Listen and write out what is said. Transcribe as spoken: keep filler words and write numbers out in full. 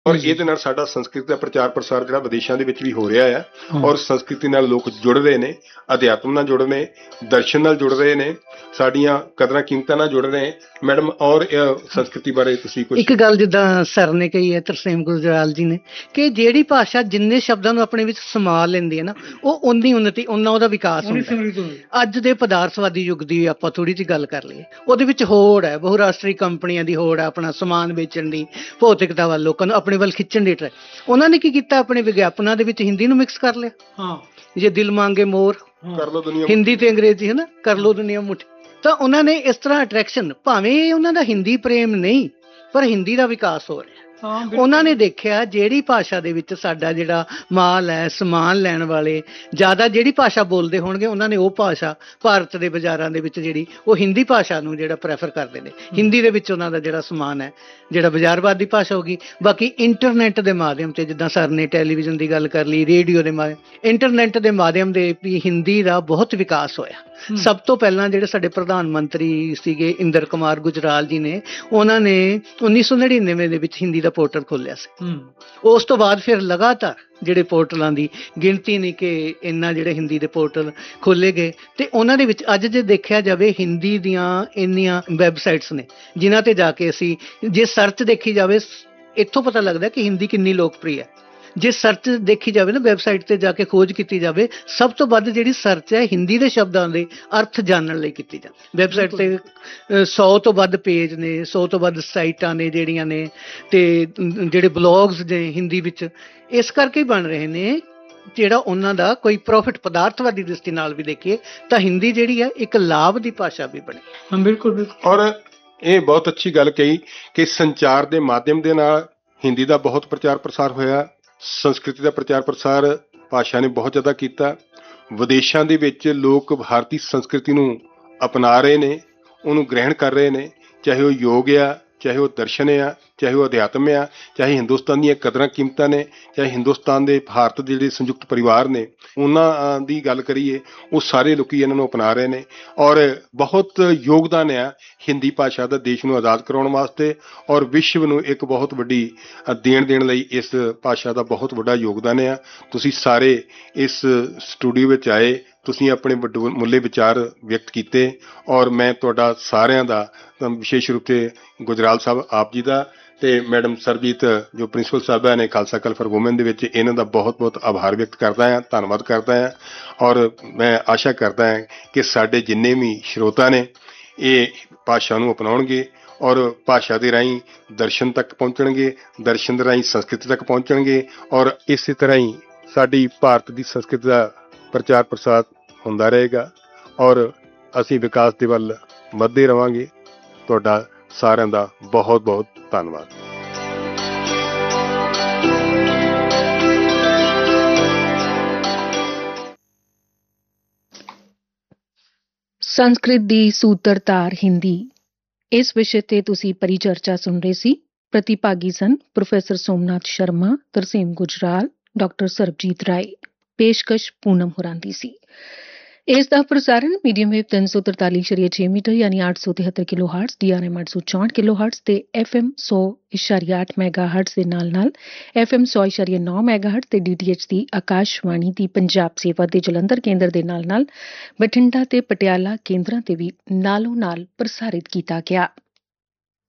ਔਰ ਇਹਦੇ ਨਾਲ ਸਾਡਾ ਸੰਸਕ੍ਰਿਤ ਦਾ ਪ੍ਰਚਾਰ ਪ੍ਰਸਾਰ ਜਿਹੜਾ ਵਿਦੇਸ਼ਾਂ ਦੇ ਵਿੱਚ ਵੀ ਹੋ ਰਿਹਾ ਆ ਔਰ ਸੰਸਕ੍ਰਿਤੀ ਨਾਲ ਲੋਕ ਜੁੜ ਰਹੇ ਨੇ, ਅਧਿਆਤਮ ਨਾਲ ਜੁੜ ਰਹੇ ਨੇ, ਦਰਸ਼ਨ ਨਾਲ ਜੁੜ ਰਹੇ ਨੇ, ਸਾਡੀਆਂ ਕਦਰਾਂ ਕੀਮਤਾਂ ਨਾਲ ਜੁੜ ਰਹੇ। ਮੈਡਮ ਔਰ ਸੰਸਕ੍ਰਿਤੀ ਬਾਰੇ ਤੁਸੀਂ ਕੁਝ? ਇੱਕ ਗੱਲ ਜਿੱਦਾਂ ਸਰ ਨੇ ਕਹੀ ਹੈ, ਤਰਸੇਮ ਗੁਜਰਾਲ ਜੀ ਨੇ, ਕਿ ਜਿਹੜੀ ਭਾਸ਼ਾ ਜਿੰਨੇ ਸ਼ਬਦਾਂ ਨੂੰ ਆਪਣੇ ਵਿੱਚ ਸਮਾ ਲੈਂਦੀ ਹੈ ਨਾ, ਉਹ ਓਨੀ ਉੱਨਤੀ, ਓਨਾ ਉਹਦਾ ਵਿਕਾਸ ਹੁੰਦਾ। ਅੱਜ ਦੇ ਪਦਾਰਥਵਾਦੀ ਯੁੱਗ ਦੀ ਆਪਾਂ ਥੋੜੀ ਜਿਹੀ ਗੱਲ ਕਰ ਲਈਏ, ਉਹਦੇ ਵਿੱਚ ਹੋੜ ਹੈ, ਬਹੁਰਾਸ਼ਟਰੀ ਕੰਪਨੀਆਂ ਦੀ ਹੋੜ ਹੈ ਆਪਣਾ ਸਮਾਨ ਵੇਚਣ ਦੀ, ਭੌਤਿਕਤਾ ਵੱਲ ਲੋਕਾਂ ਨੂੰ ਆਪਣੇ ਵੱਲ ਖਿੱਚਣ ਦੀ ਟਰਾਈ। ਉਹਨਾਂ ਨੇ ਕੀ ਕੀਤਾ, ਆਪਣੇ ਵਿਗਿਆਪਨਾਂ ਦੇ ਵਿੱਚ ਹਿੰਦੀ ਨੂੰ ਮਿਕਸ ਕਰ ਲਿਆ। ਹਾਂ, ਜੇ ਦਿਲ ਮੰਗੇ ਮੋਰ, ਕਰ ਲੋ ਦੁਨੀਆ, ਹਿੰਦੀ ਤੇ ਅੰਗਰੇਜ਼ੀ ਹੈ ਨਾ, ਕਰ ਲੋ ਦੁਨੀਆ ਮੁੱਠੀ। ਤਾਂ ਉਹਨਾਂ ਨੇ ਇਸ ਤਰ੍ਹਾਂ ਅਟਰੈਕਸ਼ਨ, ਭਾਵੇਂ ਉਹਨਾਂ ਦਾ ਹਿੰਦੀ ਪ੍ਰੇਮ ਨਹੀਂ, ਪਰ ਹਿੰਦੀ ਦਾ ਵਿਕਾਸ ਹੋ ਰਿਹਾ। ਉਹਨਾਂ ਨੇ ਦੇਖਿਆ ਜਿਹੜੀ ਭਾਸ਼ਾ ਦੇ ਵਿੱਚ ਸਾਡਾ ਜਿਹੜਾ ਮਾਲ ਹੈ, ਸਮਾਨ ਲੈਣ ਵਾਲੇ ਜ਼ਿਆਦਾ ਜਿਹੜੀ ਭਾਸ਼ਾ ਬੋਲਦੇ ਹੋਣਗੇ, ਉਹਨਾਂ ਨੇ ਉਹ ਭਾਸ਼ਾ ਭਾਰਤ ਦੇ ਬਾਜ਼ਾਰਾਂ ਦੇ ਵਿੱਚ ਜਿਹੜੀ ਉਹ ਹਿੰਦੀ ਭਾਸ਼ਾ ਨੂੰ ਜਿਹੜਾ ਪ੍ਰੈਫਰ ਕਰਦੇ ਨੇ। ਹਿੰਦੀ ਦੇ ਵਿੱਚ ਉਹਨਾਂ ਦਾ ਜਿਹੜਾ ਸਮਾਨ ਹੈ, ਜਿਹੜਾ ਬਾਜ਼ਾਰਵਾਦ ਦੀ ਭਾਸ਼ਾ ਹੋ ਗਈ। ਬਾਕੀ ਇੰਟਰਨੈਟ ਦੇ ਮਾਧਿਅਮ ਤੇ, ਜਿੱਦਾਂ ਸਰ ਨੇ ਟੈਲੀਵਿਜ਼ਨ ਦੀ ਗੱਲ ਕਰ ਲਈ, ਰੇਡੀਓ ਦੇ ਮਾਧਿਅਮ, ਇੰਟਰਨੈਟ ਦੇ ਮਾਧਿਅਮ ਦੇ ਵੀ ਹਿੰਦੀ ਦਾ ਬਹੁਤ ਵਿਕਾਸ ਹੋਇਆ। ਸਭ ਤੋਂ ਪਹਿਲਾਂ ਜਿਹੜੇ ਸਾਡੇ ਪ੍ਰਧਾਨ ਮੰਤਰੀ ਸੀਗੇ ਇੰਦਰ ਕੁਮਾਰ ਗੁਜਰਾਲ ਜੀ ਨੇ, ਉਹਨਾਂ ਨੇ ਉੱਨੀ ਸੌ ਨੜਿਨਵੇਂ ਦੇ ਵਿੱਚ ਹਿੰਦੀ ਦਾ ਪੋਰਟਲ ਖੋਲਿਆ ਸੀ। ਉਸ ਤੋਂ ਬਾਅਦ ਫਿਰ ਲਗਾਤਾਰ ਜਿਹੜੇ ਪੋਰਟਲਾਂ ਦੀ ਗਿਣਤੀ ਨਹੀਂ ਕਿ ਇੰਨਾ ਜਿਹੜੇ ਹਿੰਦੀ ਦੇ ਪੋਰਟਲ ਖੋਲੇ ਗਏ। ਤੇ ਉਹਨਾਂ ਦੇ ਵਿੱਚ ਅੱਜ ਜੇ ਦੇਖਿਆ ਜਾਵੇ, ਹਿੰਦੀ ਦੀਆਂ ਇੰਨੀਆਂ ਵੈਬਸਾਈਟਸ ਨੇ ਜਿਨ੍ਹਾਂ ਤੇ ਜਾ ਕੇ ਅਸੀਂ ਜੇ ਸਰਚ ਦੇਖੀ ਜਾਵੇ, ਇੱਥੋਂ ਪਤਾ ਲੱਗਦਾ ਕਿ ਹਿੰਦੀ ਕਿੰਨੀ ਲੋਕਪ੍ਰਿਯ ਹੈ। ਜੇ ਸਰਚ ਦੇਖੀ ਜਾਵੇ ਨਾ, ਵੈਬਸਾਈਟ ਤੇ ਜਾ ਕੇ ਖੋਜ ਕੀਤੀ ਜਾਵੇ, ਸਭ ਤੋਂ ਵੱਧ ਜਿਹੜੀ ਸਰਚ ਹੈ ਹਿੰਦੀ ਦੇ ਸ਼ਬਦਾਂ ਦੇ ਅਰਥ ਜਾਣਨ ਲਈ ਕੀਤੀ ਜਾਂਦੀ। ਵੈਬਸਾਈਟ ਤੇ ਸੌ ਤੋਂ ਵੱਧ ਪੇਜ ਨੇ, ਸੌ ਤੋਂ ਵੱਧ ਸਾਈਟਾਂ ਨੇ ਜਿਹੜੀਆਂ ਨੇ, ਤੇ ਜਿਹੜੇ ਬਲੌਗਸ ਨੇ ਹਿੰਦੀ ਵਿੱਚ ਇਸ ਕਰਕੇ ਬਣ ਰਹੇ ਨੇ, ਜਿਹੜਾ ਉਹਨਾਂ ਦਾ ਕੋਈ ਪ੍ਰੋਫਿਟ ਪਦਾਰਥਵਾਦੀ ਦ੍ਰਿਸ਼ਟੀ ਨਾਲ ਵੀ ਦੇਖੀਏ ਤਾਂ ਹਿੰਦੀ ਜਿਹੜੀ ਹੈ ਇੱਕ ਲਾਭ ਦੀ ਭਾਸ਼ਾ ਵੀ ਬਣੀ। ਹਾਂ, ਬਿਲਕੁਲ ਬਿਲਕੁਲ। ਔਰ ਇਹ ਬਹੁਤ ਅੱਛੀ ਗੱਲ ਕਹੀ ਕਿ ਸੰਚਾਰ ਦੇ ਮਾਧਿਅਮ ਦੇ ਨਾਲ ਹਿੰਦੀ ਦਾ ਬਹੁਤ ਪ੍ਰਚਾਰ ਪ੍ਰਸਾਰ ਹੋਇਆ, ਸੰਸਕ੍ਰਿਤੀ ਦਾ ਪ੍ਰਚਾਰ ਪ੍ਰਸਾਰ ਭਾਸ਼ਾ ਨੇ ਬਹੁਤ ਜ਼ਿਆਦਾ ਕੀਤਾ। ਵਿਦੇਸ਼ਾਂ ਦੇ ਵਿੱਚ ਲੋਕ ਭਾਰਤੀ ਸੰਸਕ੍ਰਿਤੀ ਨੂੰ ਅਪਣਾ ਰਹੇ ਨੇ, ਉਹਨੂੰ ਗ੍ਰਹਿਣ ਕਰ ਰਹੇ ਨੇ, ਚਾਹੇ ਉਹ ਯੋਗ ਆ, ਚਾਹੇ ਉਹ ਦਰਸ਼ਨ ਆ, ਚਾਹੇ ਉਹ ਅਧਿਆਤਮ ਆ, ਚਾਹੇ ਹਿੰਦੁਸਤਾਨ ਦੀਆਂ ਕਦਰਾਂ ਕੀਮਤਾਂ ਨੇ, ਚਾਹੇ ਹਿੰਦੁਸਤਾਨ ਦੇ ਭਾਰਤ ਦੇ ਜਿਹੜੇ ਸੰਯੁਕਤ ਪਰਿਵਾਰ ਨੇ ਉਹਨਾਂ ਦੀ ਗੱਲ ਕਰੀਏ, ਉਹ ਸਾਰੇ ਲੋਕੀ ਇਹਨਾਂ ਨੂੰ ਅਪਣਾ ਰਹੇ ਨੇ। ਔਰ ਬਹੁਤ ਯੋਗਦਾਨ ਆ ਹਿੰਦੀ ਭਾਸ਼ਾ ਦਾ ਦੇਸ਼ ਨੂੰ ਆਜ਼ਾਦ ਕਰਾਉਣ ਵਾਸਤੇ, ਔਰ ਵਿਸ਼ਵ ਨੂੰ ਇੱਕ ਬਹੁਤ ਵੱਡੀ ਦੇਣ ਦੇਣ ਲਈ ਇਸ ਭਾਸ਼ਾ ਦਾ ਬਹੁਤ ਵੱਡਾ ਯੋਗਦਾਨ ਆ। ਤੁਸੀਂ ਸਾਰੇ ਇਸ ਸਟੂਡੀਓ ਵਿੱਚ ਆਏ, ਤੁਸੀਂ ਆਪਣੇ ਵੱਡੇ ਮੁੱਲੇ ਵਿਚਾਰ ਵਿਅਕਤ ਕੀਤੇ, ਔਰ ਮੈਂ ਤੁਹਾਡਾ ਸਾਰਿਆਂ ਦਾ, ਵਿਸ਼ੇਸ਼ ਰੂਪ ਤੇ ਗੁਜਰਾਲ ਸਾਹਿਬ ਆਪ ਜੀ ਦਾ ਤੇ ਮੈਡਮ ਸਰਬਜੀਤ ਜੋ ਪ੍ਰਿੰਸੀਪਲ ਸਾਹਿਬਾ ਨੇ ਖਾਲਸਾ ਕਾਲਜ ਫਾਰ ਵੂਮੈਨ ਦੇ ਵਿੱਚ, ਇਹਨਾਂ ਦਾ ਬਹੁਤ ਬਹੁਤ ਆਭਾਰ ਵਿਅਕਤ ਕਰਦਾ ਹਾਂ, ਧੰਨਵਾਦ ਕਰਦਾ ਹਾਂ। ਔਰ ਮੈਂ ਆਸ਼ਾ ਕਰਦਾ ਹਾਂ ਕਿ ਸਾਡੇ ਜਿੰਨੇ ਵੀ ਸਰੋਤਾ ਨੇ ਇਹ ਭਾਸ਼ਾ ਨੂੰ ਅਪਣਾਉਣਗੇ ਔਰ ਭਾਸ਼ਾ ਦੇ ਰਾਹੀਂ ਦਰਸ਼ਨ ਤੱਕ ਪਹੁੰਚਣਗੇ, ਦਰਸ਼ਨ ਦੇ ਰਾਹੀਂ ਸੰਸਕ੍ਰਿਤੀ ਤੱਕ ਪਹੁੰਚਣਗੇ, ਔਰ ਇਸੇ ਤਰ੍ਹਾਂ ਹੀ ਸਾਡੀ ਭਾਰਤ ਦੀ ਸੰਸਕ੍ਰਿਤੀ ਦਾ ਪ੍ਰਚਾਰ ਪ੍ਰਸਾਰ ਹੁੰਦਾ ਰਹੇਗਾ ਔਰ ਅਸੀਂ ਵਿਕਾਸ ਦੇ ਵੱਲ ਵੱਧਦੇ ਰਵਾਂਗੇ। ਤੁਹਾਡਾ ਸਾਰਿਆਂ ਦਾ ਬਹੁਤ ਬਹੁਤ ਧੰਨਵਾਦ। ਸੰਸਕ੍ਰਿਤ ਦੀ ਸੂਤਰਧਾਰ ਹਿੰਦੀ, ਇਸ ਵਿਸ਼ੇ ਤੇ ਤੁਸੀਂ ਪਰਿਚਰਚਾ ਸੁਣ ਰਹੇ ਸੀ। ਪ੍ਰਤੀਭਾਗੀ ਸਨ ਪ੍ਰੋਫੈਸਰ ਸੋਮਨਾਥ ਸ਼ਰਮਾ, ਤਰਸੇਮ ਗੁਜਰਾਲ, ਡਾਕਟਰ ਸਰਬਜੀਤ ਰਾਏ। ਪੇਸ਼ਕਸ਼ ਪੂਨਮ ਹੋਰਾਂ ਦੀ ਸੀ। ਇਸ ਦਾ ਪ੍ਰਸਾਰਣ ਮੀਡੀਅਮ ਵੇਵ ਤਿੰਨ ਸੌ ਤਰਤਾਲੀ ਸ਼ਰੀਆ ਛੇ ਮੀਟਰ ਯਾਨੀ ਅੱਠ ਸੌ ਤਿਹੱਤਰ kilo hertz, D R M ਅੱਠ ਸੌ ਚੌਂਹਠ ਕਿਲੋ ਹਰਟਜ਼ ਤੇ ਐਫ ਐਮ ਸੌ ਇਸ਼ਾਰੀਆ ਅੱਠ ਮੈਗਾ ਹਰਟਜ਼ ਦੇ ਨਾਲ ਨਾਲ ਐਫ ਐਮ ਸੌ ਇਸ਼ਾਰੀਆ ਨੌ ਮੈਗਾ ਹਰਟਜ਼ ਤੇ ਡੀ ਟੀ ਐਚ ਦੀ ਆਕਾਸ਼ਵਾਣੀ ਦੀ ਪੰਜਾਬ ਸੇਵਾ ਦੇ ਜਲੰਧਰ ਕੇਂਦਰ ਦੇ ਨਾਲ ਨਾਲ ਬਠਿੰਡਾ ਤੇ ਪਟਿਆਲਾ ਕੇਂਦਰਾਂ ਤੇ ਵੀ ਨਾਲੋਂ ਨਾਲ ਪ੍ਰਸਾਰਿਤ ਕੀਤਾ ਗਿਆ।